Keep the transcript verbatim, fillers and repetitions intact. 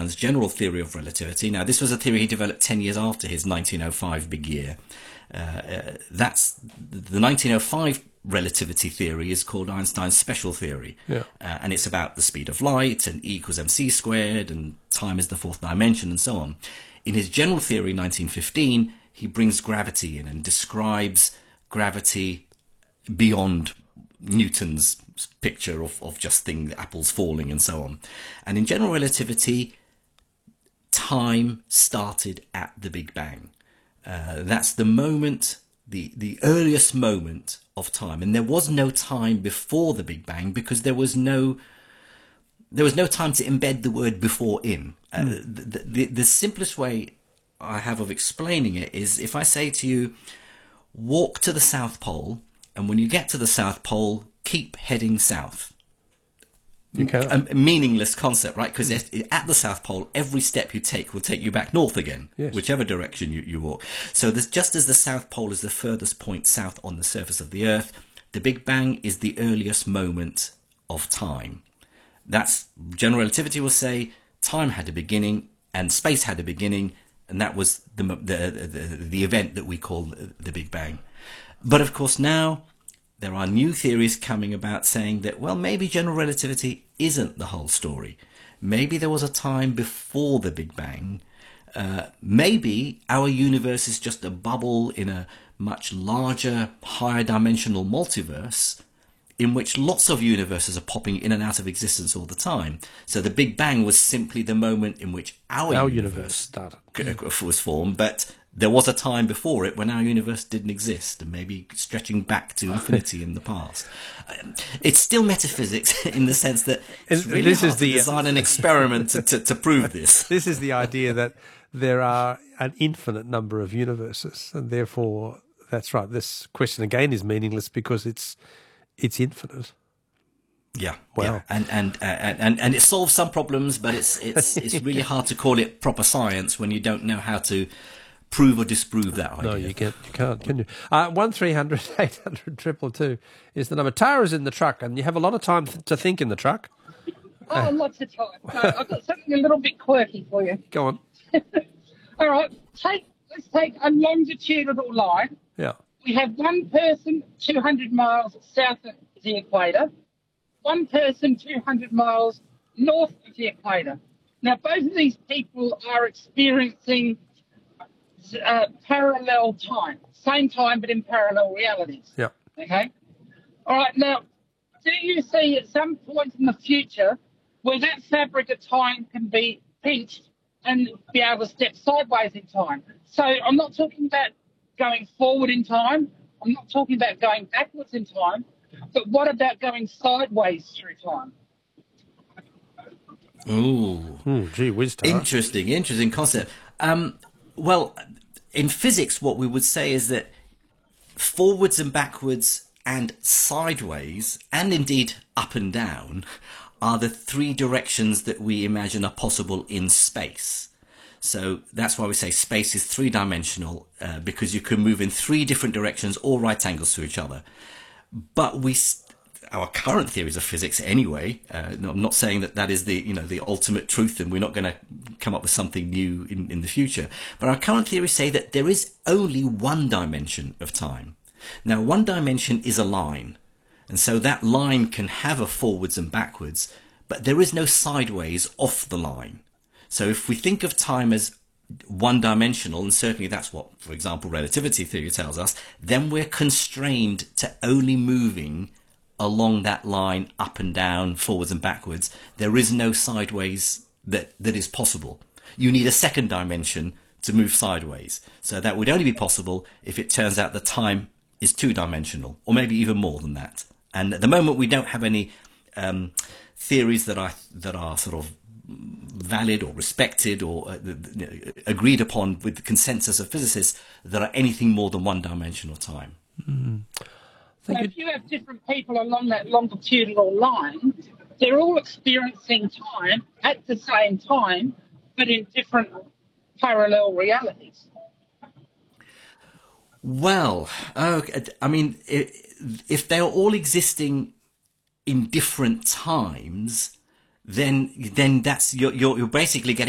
Einstein's general theory of relativity. Now, this was a theory he developed ten years after his nineteen oh five big year. Uh, uh, that's the nineteen oh five relativity theory is called Einstein's special theory. Yeah. Uh, and it's about the speed of light and E equals mc squared and time is the fourth dimension and so on. In his general theory, nineteen fifteen, he brings gravity in and describes gravity beyond Newton's picture of, of just things, apples falling and so on. And in general relativity, time started at the Big Bang. Uh, that's the moment, the, the earliest moment of time. And there was no time before the Big Bang because there was no there was no time to embed the word before in. Uh, mm. the, the, the simplest way I have of explaining it is if I say to you, walk to the South Pole, and when you get to the South Pole, keep heading south. Okay. A, a meaningless concept, right? Because at the South Pole, every step you take will take you back north again, yes. whichever direction you, you walk. So there's, just as the South Pole is the furthest point south on the surface of the Earth, the Big Bang is the earliest moment of time. That's general relativity will say time had a beginning and space had a beginning, and that was the the the, the event that we call the Big Bang. But of course now there are new theories coming about saying that, well, maybe general relativity isn't the whole story. Maybe there was a time before the Big Bang. Uh, maybe our universe is just a bubble in a much larger, higher dimensional multiverse in which lots of universes are popping in and out of existence all the time. So the Big Bang was simply the moment in which our, our universe, universe started. was formed, but there was a time before it when our universe didn't exist, and maybe stretching back to infinity in the past. Um, it's still metaphysics in the sense that it's really this hard is the, to design an experiment to, to, to prove this. This is the idea that there are an infinite number of universes, and therefore, that's right, this question again is meaningless because it's it's infinite. Yeah, wow. yeah. And, and and and and it solves some problems, but it's it's it's really hard to call it proper science when you don't know how to prove or disprove that idea. No, you can't. You can't, can you? Uh, one three hundred eight hundred triple two is the number. Tara's in the truck, and you have a lot of time th- to think in the truck. Oh, uh, lots of time. No, I've got something a little bit quirky for you. Go on. All right. Take let's take a longitudinal line. Yeah. We have one person two hundred miles south of the equator, one person two hundred miles north of the equator. Now, both of these people are experiencing uh, parallel time, same time but in parallel realities. Yeah. Okay? All right, now, do you see at some point in the future where that fabric of time can be pinched and be able to step sideways in time? So I'm not talking about going forward in time. I'm not talking about going backwards in time. But what about going sideways through time? Ooh. Ooh, gee whiz, Tara. Interesting, interesting concept. Um, well, in physics, what we would say is that forwards and backwards and sideways, and indeed up and down, are the three directions that we imagine are possible in space. So that's why we say space is three-dimensional, uh, because you can move in three different directions, all right angles to each other. But we, our current theories of physics, anyway. Uh, no, I'm not saying that that is the you know the ultimate truth, and we're not going to come up with something new in, in the future. But our current theories say that there is only one dimension of time. Now, one dimension is a line, and so that line can have a forwards and backwards, but there is no sideways off the line. So if we think of time as one-dimensional, and certainly that's what, for example, relativity theory tells us, then we're constrained to only moving along that line up and down, forwards and backwards. There is no sideways that, that is possible. You need a second dimension to move sideways. So that would only be possible if it turns out that time is two-dimensional, or maybe even more than that. And at the moment, we don't have any um, theories that are that are sort of valid or respected or uh, agreed upon with the consensus of physicists that are anything more than one-dimensional time. Mm. So if you have different people along that longitudinal line, they're all experiencing time at the same time, but in different parallel realities. Well, okay, I mean, if they're all existing in different times, then then that's you're you're, you're basically getting